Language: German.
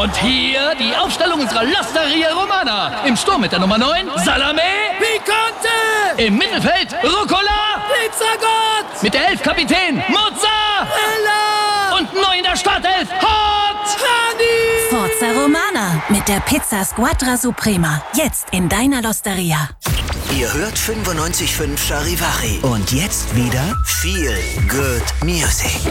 Und hier die Aufstellung unserer L'Osteria Romana. Im Sturm mit der Nummer 9, Salame. Picante! Im Mittelfeld, Rucola. Pizzagott! Mit der 11 Kapitän, Mozzarella. Und neu in der Startelf, Hot Honey! Forza Romana mit der Pizza Squadra Suprema. Jetzt in deiner L'Osteria. Ihr hört 95.5 Charivari. Und jetzt wieder viel Good Music.